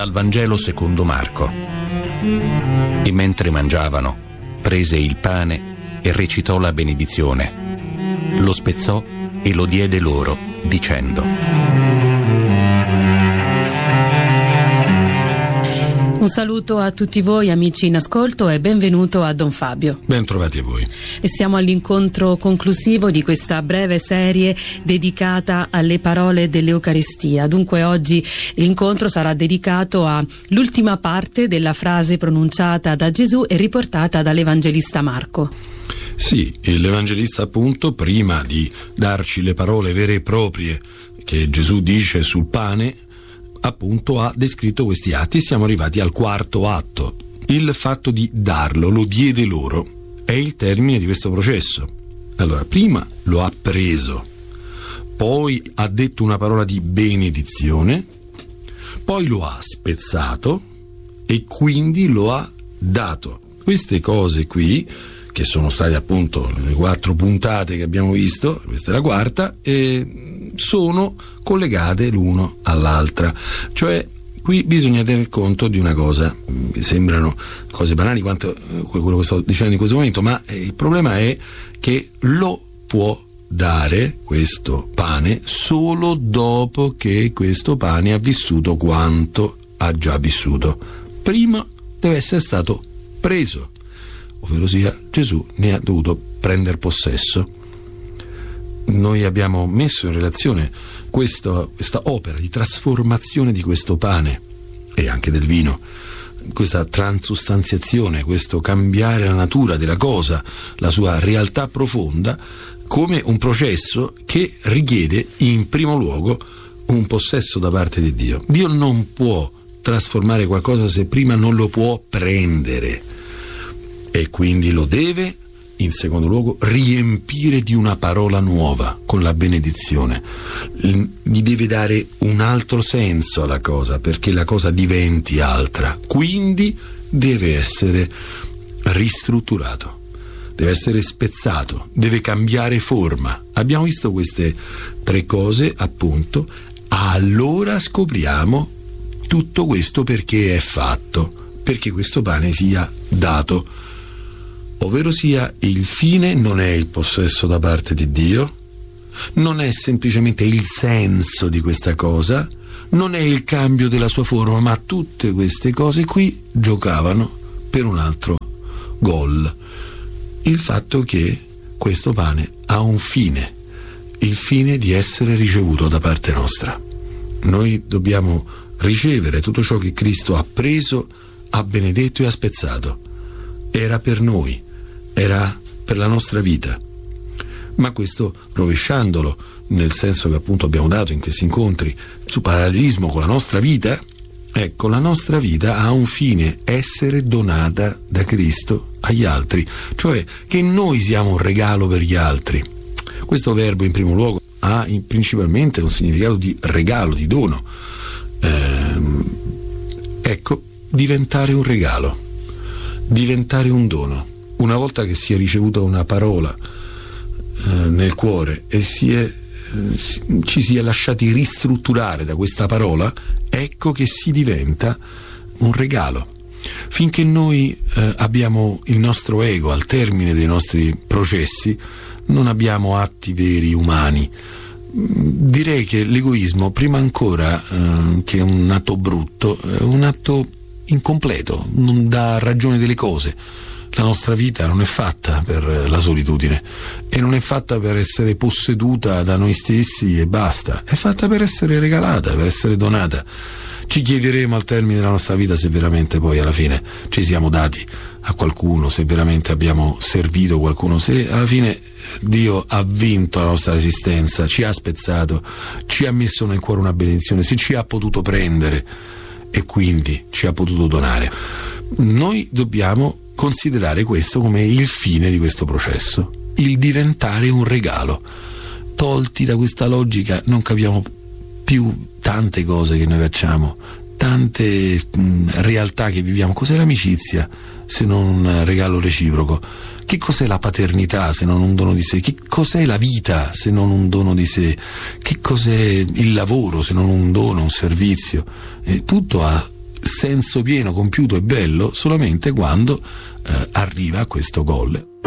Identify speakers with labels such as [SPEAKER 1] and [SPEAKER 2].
[SPEAKER 1] Dal Vangelo secondo Marco. E mentre mangiavano, prese il pane e recitò la benedizione. Lo spezzò e lo diede loro, dicendo:
[SPEAKER 2] Un saluto a tutti voi amici in ascolto e benvenuto a Don Fabio.
[SPEAKER 3] Ben trovati a voi.
[SPEAKER 2] E siamo all'incontro conclusivo di questa breve serie dedicata alle parole dell'Eucaristia. Dunque oggi l'incontro sarà dedicato all'ultima parte della frase pronunciata da Gesù e riportata dall'Evangelista Marco.
[SPEAKER 3] Sì, l'Evangelista appunto, prima di darci le parole vere e proprie che Gesù dice sul pane, appunto ha descritto questi atti. Siamo arrivati al quarto atto. Il fatto di darlo, lo diede loro, è il termine di questo processo. Allora, prima lo ha preso, poi ha detto una parola di benedizione, poi lo ha spezzato e quindi lo ha dato. Queste cose qui, che sono state appunto le 4 puntate che abbiamo visto, questa è la quarta, sono collegate l'uno all'altra. Cioè, qui bisogna tener conto di una cosa, mi sembrano cose banali quanto quello che sto dicendo in questo momento, ma il problema è che lo può dare questo pane solo dopo che questo pane ha vissuto quanto ha già vissuto. Prima deve essere stato preso, ovvero sia Gesù ne ha dovuto prendere possesso. Noi abbiamo messo in relazione questa opera di trasformazione di questo pane e anche del vino, questa transustanziazione, questo cambiare la natura della cosa, la sua realtà profonda, come un processo che richiede in primo luogo un possesso da parte di Dio. Dio non può trasformare qualcosa se prima non lo può prendere, e quindi lo deve in secondo luogo riempire di una parola nuova con la benedizione. Gli deve dare un altro senso alla cosa perché la cosa diventi altra, quindi deve essere ristrutturato, deve essere spezzato, deve cambiare forma. Abbiamo visto queste 3 cose appunto, allora scopriamo tutto questo perché è fatto, perché questo pane sia dato. Ovvero sia, il fine non è il possesso da parte di Dio, non è semplicemente il senso di questa cosa, non è il cambio della sua forma, ma tutte queste cose qui giocavano per un altro gol. Il fatto che questo pane ha un fine, il fine di essere ricevuto da parte nostra. Noi dobbiamo ricevere tutto ciò che Cristo ha preso, ha benedetto e ha spezzato. Era per noi, era per la nostra vita, ma questo rovesciandolo nel senso che appunto abbiamo dato in questi incontri su parallelismo con la nostra vita. Ecco, la nostra vita ha un fine: essere donata da Cristo agli altri, cioè che noi siamo un regalo per gli altri. Questo verbo in primo luogo ha principalmente un significato di regalo, di dono. Ecco, diventare un regalo, diventare un dono. Una volta che si è ricevuta una parola nel cuore e ci si è lasciati ristrutturare da questa parola, ecco che si diventa un regalo. Finché noi abbiamo il nostro ego al termine dei nostri processi, non abbiamo atti veri umani. Direi che l'egoismo, prima ancora che un atto brutto, è un atto incompleto, non dà ragione delle cose. La nostra vita non è fatta per la solitudine e non è fatta per essere posseduta da noi stessi e basta, è fatta per essere regalata, per essere donata. Ci chiederemo al termine della nostra vita se veramente poi alla fine ci siamo dati a qualcuno, se veramente abbiamo servito qualcuno, se alla fine Dio ha vinto la nostra resistenza, ci ha spezzato, ci ha messo nel cuore una benedizione, se ci ha potuto prendere e quindi ci ha potuto donare. Noi dobbiamo considerare questo come il fine di questo processo, il diventare un regalo. Tolti da questa logica non capiamo più tante cose che noi facciamo, tante realtà che viviamo. Cos'è l'amicizia se non un regalo reciproco? Che cos'è la paternità se non un dono di sé? Che cos'è la vita se non un dono di sé? Che cos'è il lavoro se non un dono, un servizio? Tutto ha senso pieno, compiuto e bello solamente quando arriva a questo gol.